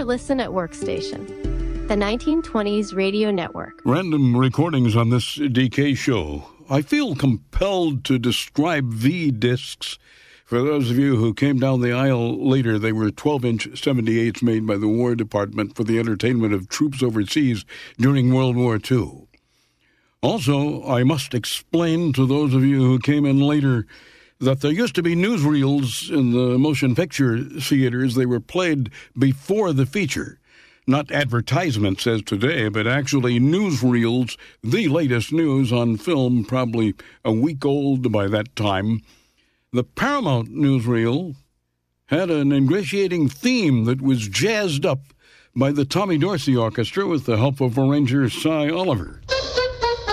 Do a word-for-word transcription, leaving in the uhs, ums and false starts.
listen at workstation. The nineteen twenties Radio Network. Random recordings on this D K show. I feel compelled to describe the discs. For those of you who came down the aisle later, they were twelve-inch seventy-eights made by the War Department for the entertainment of troops overseas during World War Two. Also, I must explain to those of you who came in later that there used to be newsreels in the motion picture theaters. They were played before the feature. Not advertisements as today, but actually newsreels, the latest news on film, probably a week old by that time. The Paramount newsreel had an ingratiating theme that was jazzed up by the Tommy Dorsey Orchestra with the help of arranger Cy Oliver.